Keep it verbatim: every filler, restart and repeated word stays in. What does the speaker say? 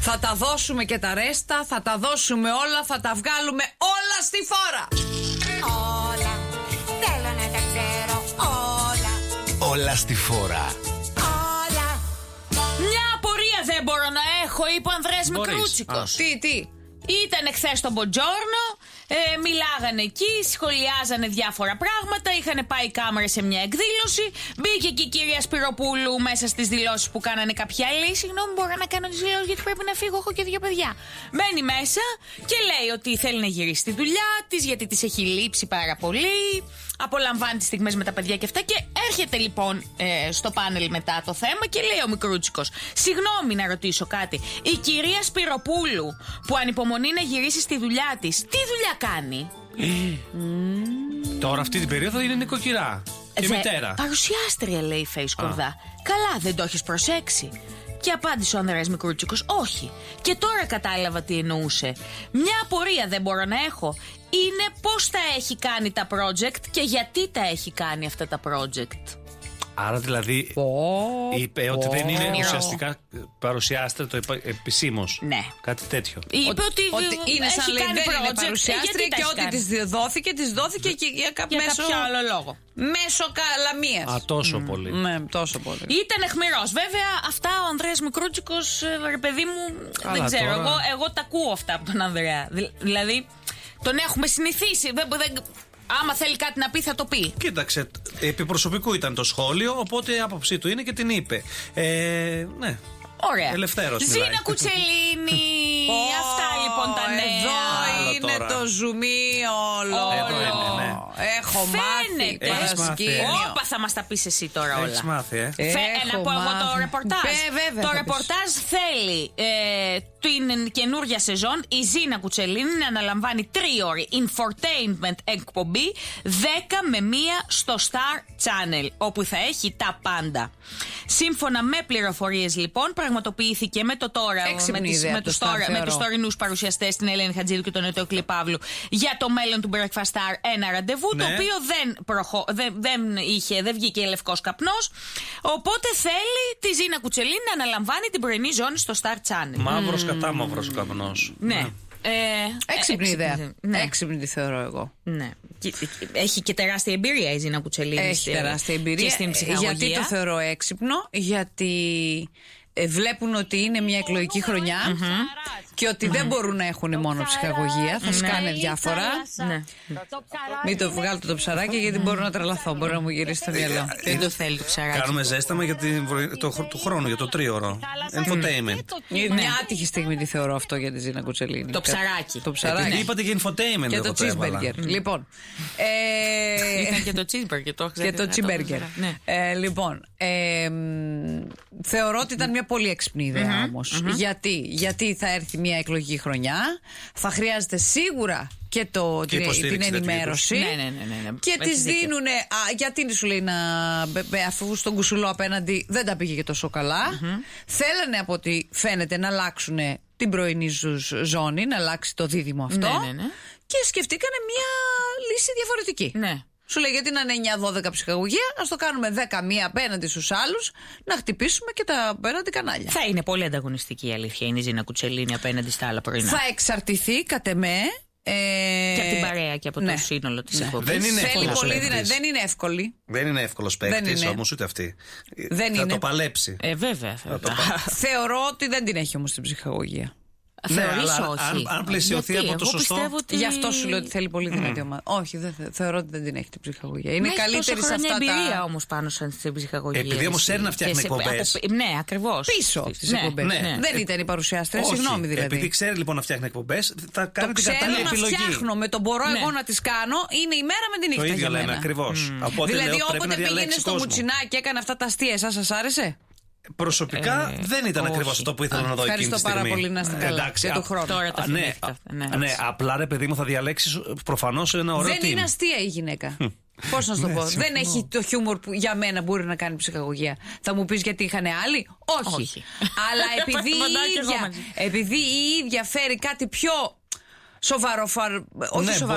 Θα τα δώσουμε και τα ρέστα, θα τα δώσουμε όλα, θα τα βγάλουμε όλα στη φόρα. Όλα, θέλω να τα ξέρω όλα. Όλα στη φόρα. Όλα. Μια απορία δεν μπορώ να έχω, είπε ο Ανδρέας Μικρούτσικος. Τι, τι. Ήταν χθες στο Μποντζόρνο, ε, μιλάγανε εκεί, σχολιάζανε διάφορα πράγματα, είχαν πάει κάμερες σε μια εκδήλωση. Μπήκε και η κυρία Σπυροπούλου μέσα στις δηλώσεις που κάνανε κάποιοι άλλοι. Συγγνώμη, μπορώ να κάνω τις δηλώσεις γιατί πρέπει να φύγω, έχω και δύο παιδιά. Μπαίνει μέσα και λέει ότι θέλει να γυρίσει στη δουλειά της, γιατί της έχει λείψει πάρα πολύ. Απολαμβάνει τις στιγμές με τα παιδιά και αυτά. Και έρχεται λοιπόν ε, στο πάνελ μετά το θέμα και λέει ο Μικρούτσικος: συγγνώμη να ρωτήσω κάτι. Η κυρία Σπυροπούλου που ανυπομονεί να γυρίσει στη δουλειά της, τι δουλειά κάνει? Mm. Τώρα αυτή την περίοδο είναι νοικοκυρά και Δε, μητέρα. Παρουσιάστρια, λέει η Face Κορδά. Καλά, δεν το έχεις προσέξει? Και απάντησε ο Ανδρέας Μικρούτσικος: όχι. Και τώρα κατάλαβα τι εννοούσε. Μια απορία δεν μπορώ να έχω. Είναι πώς τα έχει κάνει τα project και γιατί τα έχει κάνει αυτά τα project. Άρα δηλαδή Oh, είπε oh. ότι δεν είναι Oh. ουσιαστικά παρουσιάστρια το επισήμως. Ναι. Κάτι τέτοιο. Είπε ότι, ότι είναι έχει σαν λέει κάνει δεν είναι project, παρουσιάστρια γιατί τα και έχει ό,τι κάνει? της δόθηκε, της δόθηκε και για, κα, Για μέσω, κάποιο άλλο λόγο. μέσω καλαμίας. Α, τόσο mm. πολύ. Ναι, τόσο πολύ. Ήταν αιχμηρός. Βέβαια, αυτά ο Ανδρέας Μικρούτσικος, ε, ρε παιδί μου, Καλά, δεν ξέρω. τώρα. Εγώ, εγώ τα ακούω αυτά από τον Ανδρέα. Δη- Δηλαδή, τον έχουμε συνηθίσει. Δεν, δεν, άμα θέλει κάτι να πει, θα το πει. Κοίταξε, επί προσωπικού ήταν το σχόλιο, οπότε η άποψή του είναι και την είπε. Ε, ναι. Ωραία. Ελευθέρως μιλάει. Ζήνα Κουτσελίνη. Αυτά λοιπόν τα νέα. Εδώ Άλλο είναι τώρα. το ζουμί όλο. Εδώ είναι, ναι. Έχω μάθει. Φαίνεται. Έχεις μάθει. παρασκήνιο. Όπα, θα μας τα πεις εσύ τώρα όλα. Έχεις μάθει, ε. Ε, Φε, Έχω να πω εγώ το μάθει. ρεπορτάζ. Ε, βέβαια, το θα πεις. ρεπορτάζ θέλει ε, την καινούργια σεζόν η Ζήνα Κουτσελίνη να αναλαμβάνει τρίωρη infotainment εκπομπή δέκα με μία στο Star Channel, όπου θα έχει τα πάντα. Σύμφωνα με πληροφορίες λοιπόν, πραγματοποιήθηκε με το τώρα Έξυπνη με, τις, ιδέα με, από το τους Star, τώρα, με θεωρώ. τους τωρινούς παρουσιαστές, την Ελένη Χατζίδου και τον Ετεοκλή Παύλου, για το μέλλον του Breakfast Star ένα ραντεβού, Ναι. το οποίο δεν, προχω... δεν, δεν, είχε, δεν βγήκε λευκός καπνός. Οπότε θέλει τη Ζήνα Κουτσελίνη να αναλαμβάνει την πρωινή ζώνη στο Star Channel. Μαύρος κατά μαύρος ο καπνός. Ναι. Ε, Έξυπνη ε, ιδέα. Ναι. Έξυπνη τη θεωρώ εγώ. Ναι. Και- Έχει και τεράστια εμπειρία η Ζήνα Κουτσελίνη. Έχει στη- τεράστια εμπειρία. Και στην ψυχαγωγία. Γιατί το θεωρώ έξυπνο? Γιατί ε, βλέπουν ότι είναι μια εκλογική χρονιά και ότι δεν μπορούν να έχουν μόνο ψυχαγωγία. Θα σκάνε διάφορα. Ναι. Μην το βγάλετε το ψαράκι, γιατί μπορώ να τρελαθώ. Μπορεί να μου γυρίσει το μυαλό. Δεν το θέλει το ψαράκι. Κάνουμε ζέσταμα για την, βρω- το, χ- του χρόνου, για το τρίωρο. Infotainment. Είναι μια άτυχη στιγμή τη θεωρώ αυτό για τη Ζήνα Κουτσελίνη. Το ψαράκι. Το ψαράκι. Επειδή είπατε και infotainment, Και εγώ το έβαλα. cheeseburger. Λοιπόν. ε, Ήταν και το cheeseburger. Το Και το cheeseburger. Ναι. Ε, λοιπόν, ε, μ, θεωρώ ότι ήταν μια πολύ έξυπνη ιδέα όμως. Γιατί? Γιατί θα έρθει μια εκλογική χρονιά, θα χρειάζεται σίγουρα και, το, Και την, υποστήριξη την τέτοιου ενημέρωση. είδους. Ναι, ναι, ναι, ναι, ναι. Και Έχεις τη δίκιο. δίνουν. Γιατί σου λέει να. μπε- μπε, αφού στον κουσουλό απέναντι δεν τα πήγε και τόσο καλά. Θέλανε από ό,τι φαίνεται να αλλάξουν την πρωινή ζου- ζώνη, να αλλάξει το δίδυμο αυτό. Ναι, ναι, ναι. Και σκεφτήκανε μια λύση διαφορετική. Ναι. Σου λέει γιατί να είναι εννιά δώδεκα ψυχαγωγία, ας το κάνουμε δέκα μία απέναντι στους άλλους, να χτυπήσουμε και τα απέναντι κανάλια. Θα είναι πολύ ανταγωνιστική η αλήθεια είναι η Ζήνα Κουτσελίνη απέναντι στα άλλα πρωινά. Θα εξαρτηθεί κατ' εμέ. Ε, Και από την παρέα και από ναι. το σύνολο της Ναι. εκπομπής. Δεν είναι Θέλει εύκολος πολύ παίκτης. δυνα- Δεν είναι εύκολη. Δεν είναι εύκολο Δεν παίκτη είναι. όμως ούτε αυτή. Δεν θα είναι. το παλέψει. Ε, βέβαια. θα- Θεωρώ ότι δεν την έχει όμως την ψυχαγωγία. Θεωρείς αλλά όχι. αν- αν πλαισιωθεί Γιατί? από το Εγώ σωστό- πιστεύω ότι... Γι' αυτό σου λέω ότι θέλει πολύ δυνατή ομάδα. Όχι, δεν, θε- θεωρώ ότι δεν την έχει την ψυχαγωγία. Είναι Έχει καλύτερη τόσο σε χρόνια αυτά εμπειρία τα. όμως πάνω στην ψυχαγωγία. Επειδή όμως εσύ. ξέρει να φτιάχνει Και σε- εκπομπές. από- Ναι, ακριβώς. Πίσω στις Ναι, εκπομπές. ναι. Δεν ήταν η παρουσιάστρια, Όχι. συγγνώμη δηλαδή. Επειδή ξέρει λοιπόν να φτιάχνει εκπομπές, θα Το κάνει την ξέρω κατάλληλη να επιλογή. φτιάχνω, με τον μπορώ Ναι. εγώ να τις κάνω, είναι η μέρα με τη νύχτα Το ίδιο για λέμε μένα. ακριβώς. Οπότε Δηλαδή λέω, πρέπει όποτε να πήγαινε διαλέξει στο κόσμο. μουτσινάκι και έκανε αυτά τα αστεία, εσάς σας άρεσε? Προσωπικά Ε, δεν ήταν όχι. ακριβώς αυτό που ήθελα Α, να δω εκείνη τη ευχαριστώ πάρα στιγμή. πολύ, να είστε καλά. Εντάξει, Για του α- χρόνου. Τώρα τα Α, ναι, θυμήθηκα α- αυτά, ναι. ναι, απλά ρε παιδί μου θα διαλέξεις προφανώς ένα ωραίο Δεν team. είναι αστεία η γυναίκα. Πώς να σου το Ναι, πω. συμφωνώ. Δεν έχει το χιούμορ που για μένα μπορεί να κάνει ψυχαγωγία. Θα μου πεις γιατί είχαν άλλοι? Όχι. Όχι. Αλλά επειδή η, Φαντάκι εγώ ίδια, μαζί. επειδή η ίδια φέρει κάτι πιο σοβαρό, φαρ- όχι Ναι, σοβαρό.